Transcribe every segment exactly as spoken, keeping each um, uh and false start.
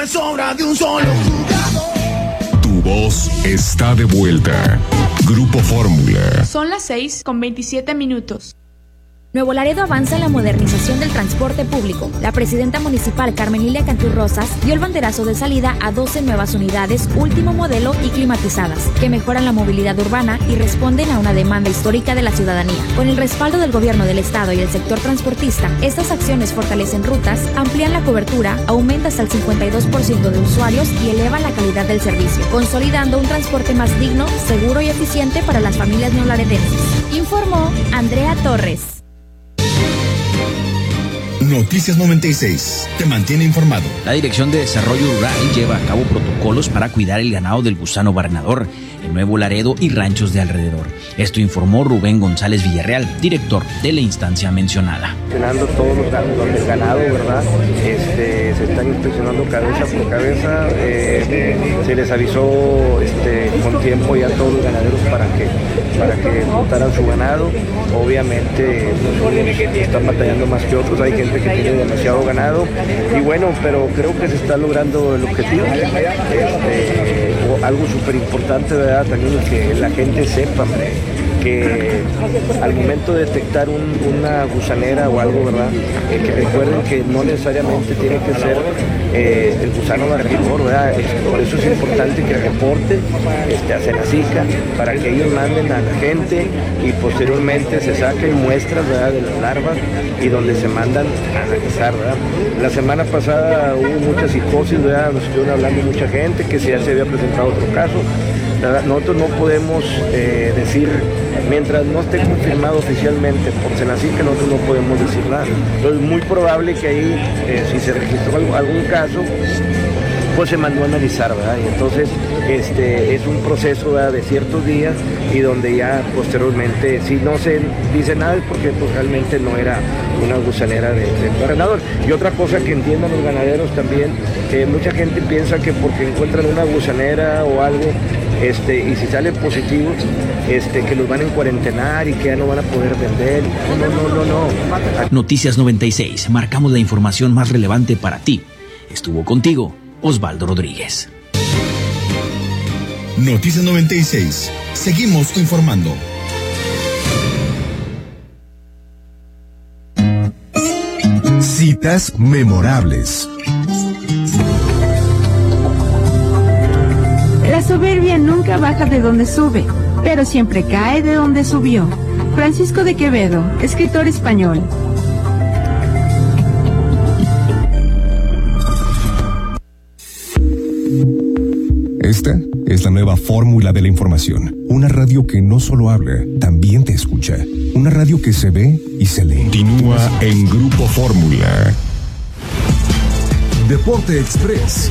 me sobra de un solo jugador. Tu voz está de vuelta. Grupo Fórmula. Son las seis con veintisiete minutos. Nuevo Laredo avanza en la modernización del transporte público. La presidenta municipal Carmen Lilia Cantú Rosas dio el banderazo de salida a doce nuevas unidades último modelo y climatizadas, que mejoran la movilidad urbana y responden a una demanda histórica de la ciudadanía. Con el respaldo del gobierno del estado y el sector transportista, estas acciones fortalecen rutas, amplían la cobertura, aumentan hasta el cincuenta y dos por ciento de usuarios y elevan la calidad del servicio, consolidando un transporte más digno, seguro y eficiente para las familias neolaredenses. Informó Andrea Torres. Noticias noventa y seis. Te mantiene informado. La Dirección de Desarrollo Rural lleva a cabo protocolos para cuidar el ganado del gusano barrenador en Nuevo Laredo y ranchos de alrededor. Esto informó Rubén González Villarreal, director de la instancia mencionada. Inspeccionando todos los datos del ganado, ¿verdad? Este, se están inspeccionando cabeza por cabeza. Eh, se les avisó este, con tiempo ya a todos los ganaderos para que, para que montaran su ganado. Obviamente pues, están batallando más que otros. Hay gente que tiene demasiado ganado y bueno, pero creo que se está logrando el objetivo. Este, algo súper importante, ¿verdad? También que la gente sepa, hombre, que al momento de detectar un, una gusanera o algo, ¿verdad? Eh, que recuerden que no necesariamente tiene que ser eh, el gusano barrenador, ¿verdad? Es, por eso es importante que reporten este, a Senacica para que ellos manden a la gente y posteriormente se saquen muestras, ¿verdad? De las larvas y donde se mandan a analizar, ¿verdad? La semana pasada hubo mucha psicosis, ¿verdad? Nos estuvieron hablando mucha gente que ya se había presentado otro caso. Nosotros no podemos eh, decir, mientras no esté confirmado oficialmente por Senacica, nosotros no podemos decir nada. Entonces es muy probable que ahí, eh, si se registró algún, algún caso, pues se mandó a analizar, ¿verdad? Y entonces este, es un proceso, ¿verdad?, de ciertos días y donde ya posteriormente, si no se dice nada es porque pues, realmente no era una gusanera de, de barrenador. Y otra cosa que entiendan los ganaderos también, que mucha gente piensa que porque encuentran una gusanera o algo, Este, y si salen positivos, este, que los van a encuarentenar y que ya no van a poder vender. No, no, no, no. Noticias noventa y seis. Marcamos la información más relevante para ti. Estuvo contigo Osvaldo Rodríguez. Noticias noventa y seis. Seguimos informando. Citas memorables. La soberbia nunca baja de donde sube, pero siempre cae de donde subió. Francisco de Quevedo, escritor español. Esta es la nueva fórmula de la información. Una radio que no solo habla, también te escucha. Una radio que se ve y se lee. Continúa en Grupo Fórmula. Deporte Express.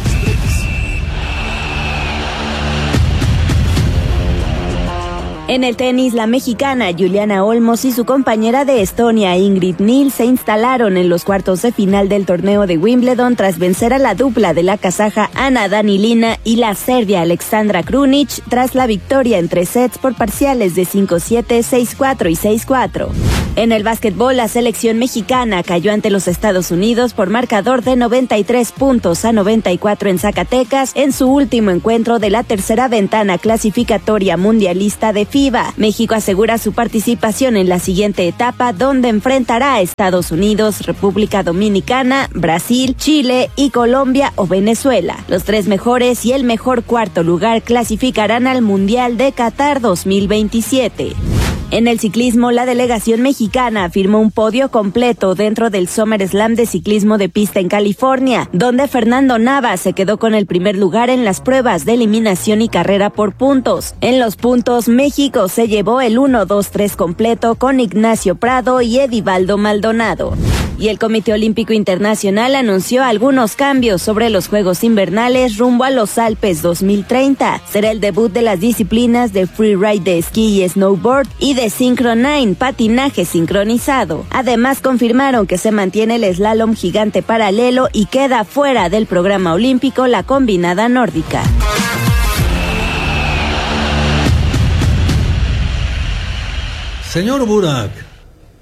En el tenis, la mexicana Juliana Olmos y su compañera de Estonia Ingrid Nil se instalaron en los cuartos de final del torneo de Wimbledon tras vencer a la dupla de la kazaja Ana Danilina y la serbia Alexandra Krunic tras la victoria en tres sets por parciales de cinco siete, seis cuatro y seis cuatro. En el básquetbol, la selección mexicana cayó ante los Estados Unidos por marcador de noventa y tres puntos a noventa y cuatro en Zacatecas en su último encuentro de la tercera ventana clasificatoria mundialista de FIBA. México asegura su participación en la siguiente etapa, donde enfrentará a Estados Unidos, República Dominicana, Brasil, Chile y Colombia o Venezuela. Los tres mejores y el mejor cuarto lugar clasificarán al Mundial de Qatar dos mil veintisiete. En el ciclismo, la delegación mexicana firmó un podio completo dentro del Summer Slam de ciclismo de pista en California, donde Fernando Nava se quedó con el primer lugar en las pruebas de eliminación y carrera por puntos. En los puntos, México se llevó el uno dos tres completo con Ignacio Prado y Edivaldo Maldonado. Y el Comité Olímpico Internacional anunció algunos cambios sobre los Juegos Invernales rumbo a los Alpes dos mil treinta. Será el debut de las disciplinas de freeride de esquí y snowboard y de Synchro nueve, patinaje sincronizado. Además, confirmaron que se mantiene el slalom gigante paralelo y queda fuera del programa olímpico la combinada nórdica. Señor Burak,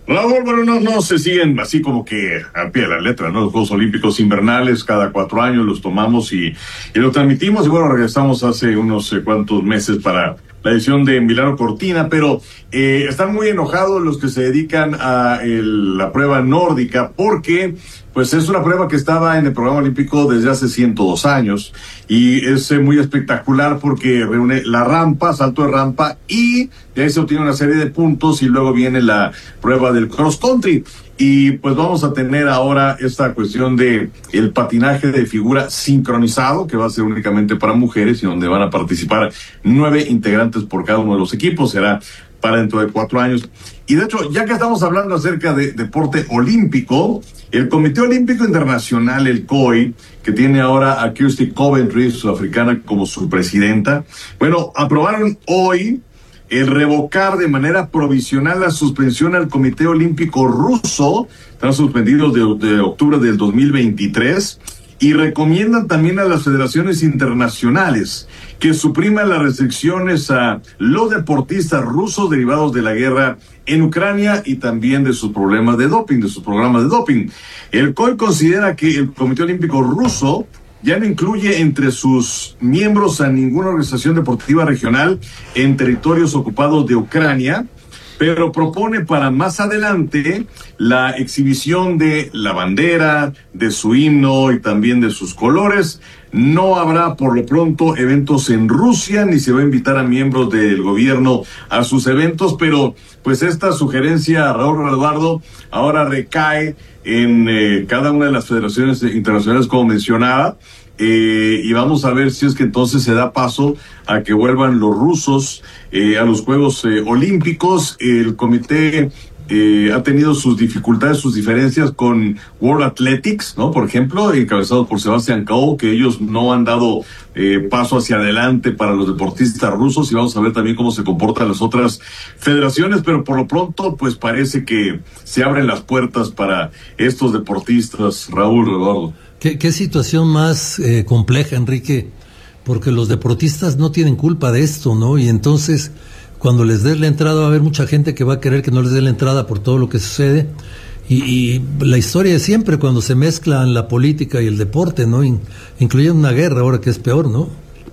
Raúl, bueno, no, no se siguen así como que a pie de la letra, ¿no? Los Juegos Olímpicos invernales cada cuatro años los tomamos y, y los transmitimos, y bueno, regresamos hace unos eh, cuantos meses para la edición de Milano Cortina, pero eh, están muy enojados los que se dedican a el, la prueba nórdica, porque pues es una prueba que estaba en el programa olímpico desde hace ciento dos años, y es eh, muy espectacular porque reúne la rampa, salto de rampa, y de ahí se obtiene una serie de puntos, y luego viene la prueba del cross country. Y pues vamos a tener ahora esta cuestión de el patinaje de figura sincronizado, que va a ser únicamente para mujeres y donde van a participar nueve integrantes por cada uno de los equipos. Será para dentro de cuatro años. Y de hecho, ya que estamos hablando acerca de deporte olímpico, el Comité Olímpico Internacional, el C O I, que tiene ahora a Kirsty Coventry, sudafricana, como su presidenta, bueno, aprobaron hoy el revocar de manera provisional la suspensión al Comité Olímpico Ruso. Están suspendidos de, de octubre del dos mil veintitrés, y recomiendan también a las federaciones internacionales que supriman las restricciones a los deportistas rusos derivados de la guerra en Ucrania y también de sus problemas de doping, de sus programas de doping. El C O I considera que el Comité Olímpico Ruso ya no incluye entre sus miembros a ninguna organización deportiva regional en territorios ocupados de Ucrania, pero propone para más adelante la exhibición de la bandera, de su himno y también de sus colores. No habrá por lo pronto eventos en Rusia, ni se va a invitar a miembros del gobierno a sus eventos, pero pues esta sugerencia, Raúl Eduardo, ahora recae en eh, cada una de las federaciones internacionales, como mencionaba, eh, y vamos a ver si es que entonces se da paso a que vuelvan los rusos eh, a los Juegos eh, Olímpicos. El comité eh, ha tenido sus dificultades, sus diferencias con World Athletics, ¿no? Por ejemplo, encabezado por Sebastián Coe, que ellos no han dado eh, paso hacia adelante para los deportistas rusos, y vamos a ver también cómo se comportan las otras federaciones, pero por lo pronto pues parece que se abren las puertas para estos deportistas. Raúl, Eduardo. ¿Qué, qué situación más eh, compleja, Enrique? Porque los deportistas no tienen culpa de esto, ¿no? Y entonces, cuando les des la entrada, va a haber mucha gente que va a querer que no les dé la entrada por todo lo que sucede. Y, y la historia es siempre cuando se mezclan la política y el deporte, ¿no? In, incluyendo una guerra, ahora que es peor, ¿no?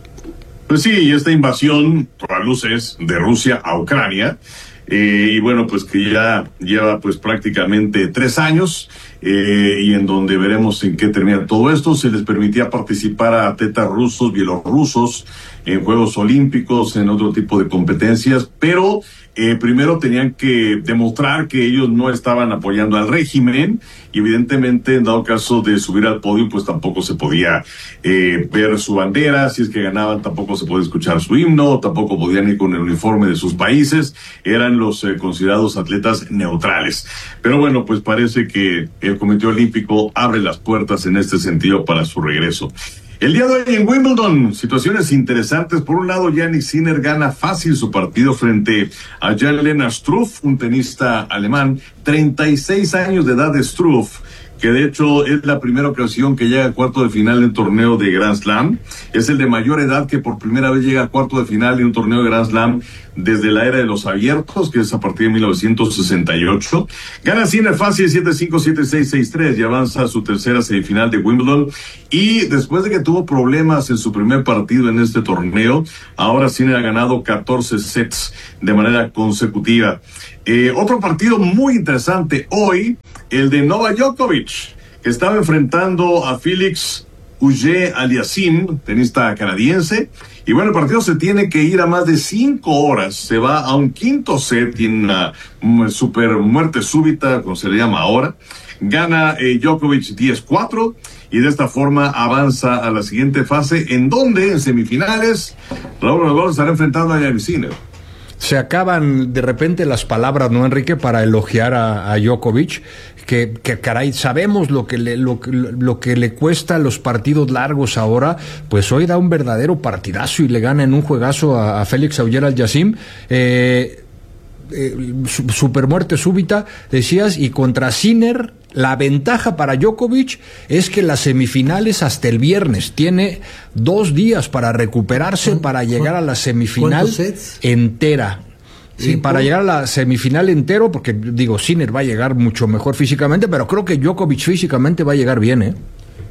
Pues sí, y esta invasión, a luces, de Rusia a Ucrania, eh, y bueno, pues que ya lleva pues prácticamente tres años, eh, y en donde veremos en qué termina todo esto. Se les permitía participar a atletas rusos, bielorrusos, en Juegos Olímpicos, en otro tipo de competencias, pero eh, primero tenían que demostrar que ellos no estaban apoyando al régimen, y evidentemente, en dado caso de subir al podio, pues tampoco se podía eh, ver su bandera. Si es que ganaban, tampoco se podía escuchar su himno, tampoco podían ir con el uniforme de sus países. Eran los eh, considerados atletas neutrales. Pero bueno, pues parece que el Comité Olímpico abre las puertas en este sentido para su regreso. El día de hoy en Wimbledon, situaciones interesantes. Por un lado, Jannik Sinner gana fácil su partido frente a Jan-Lennart Struff, un tenista alemán, treinta y seis años de edad de Struff, que de hecho es la primera ocasión que llega a cuarto de final en un torneo de Grand Slam. Es el de mayor edad que por primera vez llega a cuarto de final en un torneo de Grand Slam desde la era de los abiertos, que es a partir de mil novecientos sesenta y ocho. Gana Sinner fácil siete cinco, siete seis, seis tres y avanza a su tercera semifinal de Wimbledon. Y después de que tuvo problemas en su primer partido en este torneo, ahora Sinner ha ganado catorce sets de manera consecutiva. Eh, otro partido muy interesante hoy, el de Novak Djokovic, que estaba enfrentando a Félix Auger-Aliassime, tenista canadiense. Y bueno, el partido se tiene que ir a más de cinco horas. Se va a un quinto set, tiene una, una super muerte súbita, como se le llama ahora. Gana eh, Djokovic diez cuatro, y de esta forma avanza a la siguiente fase, en donde en semifinales Raúl Eduardo estará enfrentando a Jannik Sinner. Se acaban de repente las palabras, ¿no, Enrique?, para elogiar a, a Djokovic, que, que caray, sabemos lo que, le, lo, lo que le cuesta los partidos largos ahora. Pues hoy da un verdadero partidazo y le gana en un juegazo a, a Félix Auger-Aliassime. Eh, eh, super muerte súbita, decías, y contra Sinner. La ventaja para Djokovic es que las semifinales hasta el viernes, tiene dos días para recuperarse, para llegar a la semifinal entera. Sí, para llegar a la semifinal entero, porque digo, Sinner va a llegar mucho mejor físicamente, pero creo que Djokovic físicamente va a llegar bien, ¿eh?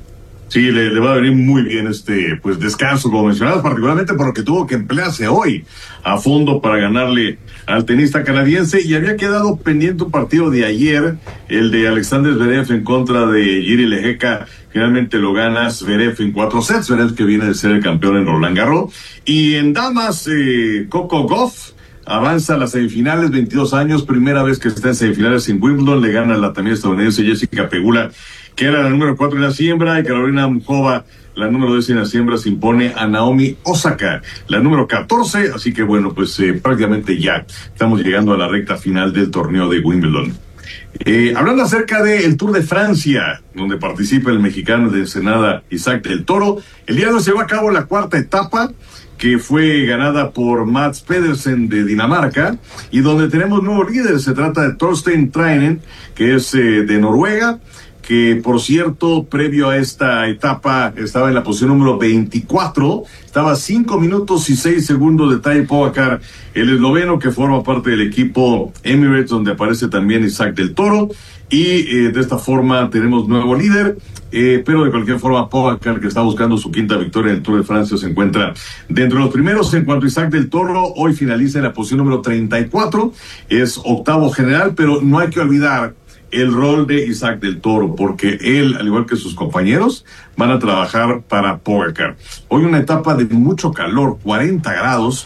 Sí, le, le va a venir muy bien este pues descanso, como mencionabas, particularmente por lo que tuvo que emplearse hoy a fondo para ganarle al tenista canadiense, y había quedado pendiente un partido de ayer, el de Alexander Zverev en contra de Jiri Lehecka. Finalmente lo gana Zverev en cuatro sets, Zverev que viene de ser el campeón en Roland Garros. Y en damas, eh, Coco Gauff avanza a las semifinales, veintidós años, primera vez que está en semifinales en Wimbledon, le gana a la también estadounidense Jessica Pegula, que era la número cuatro en la siembra, y Carolina Muchova, la número diez en la siembra, se impone a Naomi Osaka, la número catorce, así que bueno, pues eh, prácticamente ya estamos llegando a la recta final del torneo de Wimbledon. Eh, hablando acerca del Tour de Francia, donde participa el mexicano de Ensenada, Isaac del Toro, el día de hoy se llevó a cabo la cuarta etapa, que fue ganada por Mats Pedersen de Dinamarca, y donde tenemos nuevo líder. Se trata de Thorstein Trainen, que es eh, de Noruega, que por cierto, previo a esta etapa estaba en la posición número veinticuatro, estaba cinco minutos y seis segundos de Tadej Pogačar, el esloveno que forma parte del equipo Emirates, donde aparece también Isaac del Toro, y eh, de esta forma tenemos nuevo líder, eh, pero de cualquier forma Pogačar, que está buscando su quinta victoria en el Tour de Francia, se encuentra dentro de los primeros. En cuanto a Isaac del Toro, hoy finaliza en la posición número treinta y cuatro, es octavo general, pero no hay que olvidar el rol de Isaac del Toro, porque él, al igual que sus compañeros, van a trabajar para Pogačar. Hoy una etapa de mucho calor, cuarenta grados,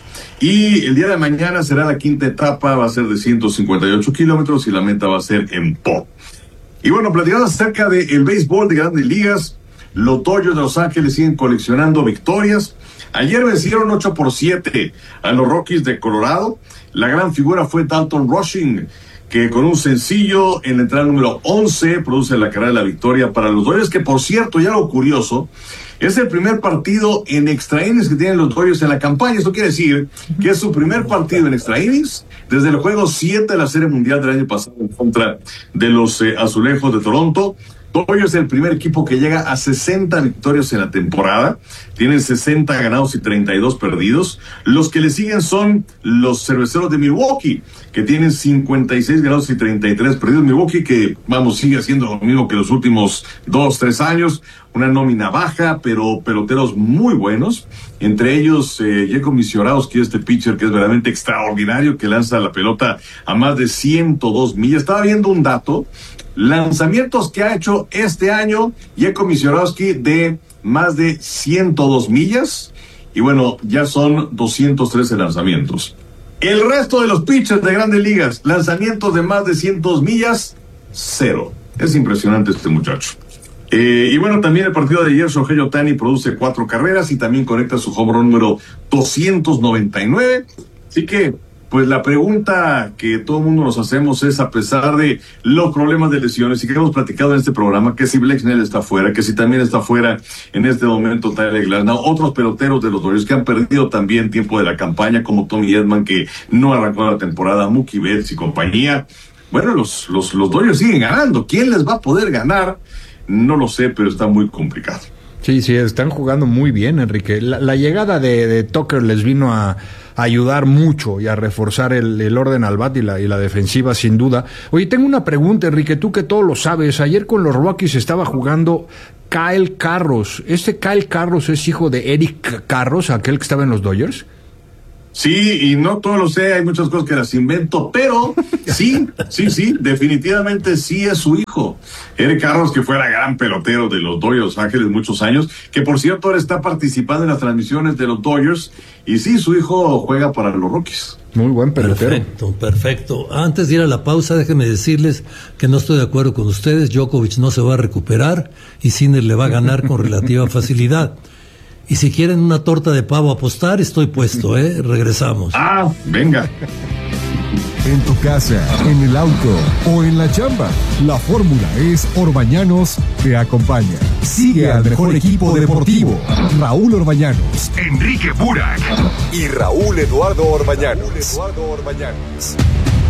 y el día de mañana será la quinta etapa, va a ser de ciento cincuenta y ocho kilómetros, y la meta va a ser en Po. Y bueno, platicando acerca del béisbol de Grandes Ligas, los Dodgers de Los Ángeles siguen coleccionando victorias. Ayer vencieron ocho por siete a los Rockies de Colorado. La gran figura fue Dalton Rushing, que con un sencillo en la entrada número once produce la carrera de la victoria para los Dodgers, que por cierto, ya algo curioso, es el primer partido en extra innings que tienen los Dodgers en la campaña. Esto quiere decir que es su primer partido en extra innings desde el juego siete de la Serie Mundial del año pasado en contra de los eh, Azulejos de Toronto. Dodgers es el primer equipo que llega a sesenta victorias en la temporada. Tienen sesenta ganados y treinta y dos perdidos. Los que le siguen son los Cerveceros de Milwaukee, que tienen cincuenta y seis ganados y treinta y tres perdidos. Milwaukee, que, vamos, sigue haciendo lo mismo que los últimos dos, tres años. Una nómina baja, pero peloteros muy buenos. Entre ellos, eh, Jacob Misiorowski, este pitcher que es verdaderamente extraordinario, que lanza la pelota a más de ciento dos millas. Estaba viendo un dato. Lanzamientos que ha hecho este año Jacob Misiorowski de más de ciento dos millas, y bueno, ya son doscientos trece lanzamientos. El resto de los pitchers de Grandes Ligas, lanzamientos de más de ciento dos millas, cero. Es impresionante este muchacho. Eh, y bueno, también el partido de ayer, Shohei Ohtani produce cuatro carreras y también conecta su home run número doscientos noventa y nueve. Así que pues la pregunta que todo el mundo nos hacemos es, a pesar de los problemas de lesiones y que hemos platicado en este programa, que si Blake Snell está fuera, que si también está fuera en este momento Tyler Glasnow, otros peloteros de los Dodgers que han perdido también tiempo de la campaña, como Tommy Edman, que no arrancó la temporada, Mookie Betts y compañía. Bueno, los, los, los Dodgers siguen ganando. ¿Quién les va a poder ganar? No lo sé, pero está muy complicado. Sí, sí, están jugando muy bien, Enrique. La, la llegada de, de Tucker les vino a, a ayudar mucho y a reforzar el, el orden al bat y la, y la defensiva, sin duda. Oye, tengo una pregunta, Enrique, tú que todo lo sabes. Ayer con los Rockies estaba jugando Kyle Carros. ¿Este Kyle Carros es hijo de Eric Carros, aquel que estaba en los Dodgers? Sí, y no todo lo sé, hay muchas cosas que las invento, pero sí, sí, sí, definitivamente sí es su hijo. Eric Carros, que fuera gran pelotero de los Dodgers Los Ángeles muchos años, que por cierto ahora está participando en las transmisiones de los Dodgers, y sí, su hijo juega para los Rockies. Muy buen pelotero. Perfecto, perfecto. Antes de ir a la pausa, déjenme decirles que no estoy de acuerdo con ustedes. Djokovic no se va a recuperar y Sinner le va a ganar con relativa facilidad. Y si quieren una torta de pavo a apostar, estoy puesto, ¿eh? Regresamos. Ah, venga. En tu casa, en el auto o en la chamba, la fórmula es Orbañanos te acompaña. Sigue al mejor equipo deportivo. Raúl Orbañanos, Enrique Burak y Raúl Eduardo Orbañanos. Raúl Eduardo Orbañanos.